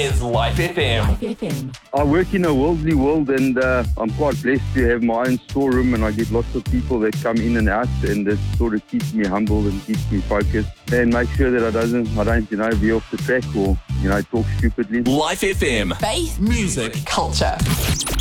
is Life FM. I work in a worldly world, and I'm quite blessed to have my own storeroom, and I get lots of people that come in and out, and that sort of keeps me humble and keeps me focused and make sure that I don't be off the track or talk stupidly. Life FM. Faith, music, culture.